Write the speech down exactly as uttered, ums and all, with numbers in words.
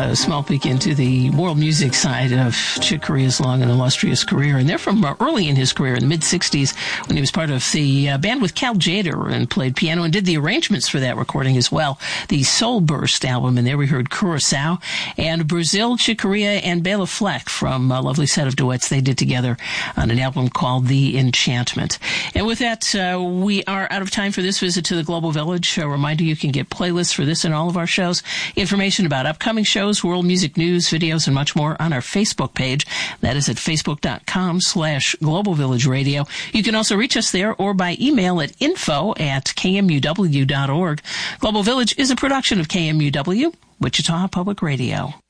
a small peek into the world music side of Chick Corea's long and illustrious career. And they're from uh, early in his career, in the mid-sixties, when he was part of the uh, band with Cal Tjader and played piano and did the arrangements for that recording as well. The Soul Burst album, and there we heard Curacao. And Brazil, Chick Corea, and Bela Fleck from a lovely set of duets they did together on an album called The Enchantment. And with that, uh, we are out of time for this visit to the Global Village. A reminder, you can get playlists for this and all of our shows, information about upcoming shows, world music news, videos, and much more on our Facebook page. That is at facebook.com slash Global Village Radio. You can also reach us there or by email at info at kmuw dot org. Global Village is a production of K M U W, Wichita Public Radio.